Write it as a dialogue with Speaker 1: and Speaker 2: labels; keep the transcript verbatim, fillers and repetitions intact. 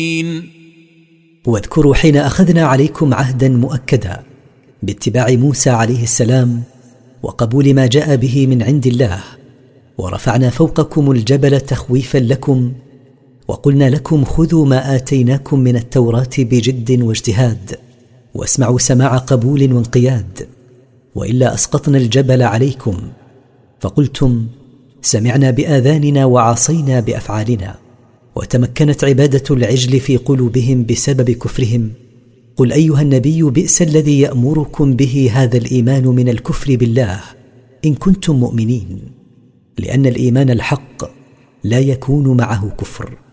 Speaker 1: واذكروا حين أخذنا عليكم عهدا مؤكدا باتباع موسى عليه السلام وقبول ما جاء به من عند الله، ورفعنا فوقكم الجبل تخويفا لكم، وقلنا لكم خذوا ما آتيناكم من التوراة بجد واجتهاد، واسمعوا سماع قبول وانقياد. وإلا أسقطنا الجبل عليكم فقلتم سمعنا بآذاننا وعصينا بأفعالنا، وتمكنت عبادة العجل في قلوبهم بسبب كفرهم. قل أيها النبي بئس الذي يأمركم به هذا الإيمان من الكفر بالله إن كنتم مؤمنين، لأن الإيمان الحق لا يكون معه كفر.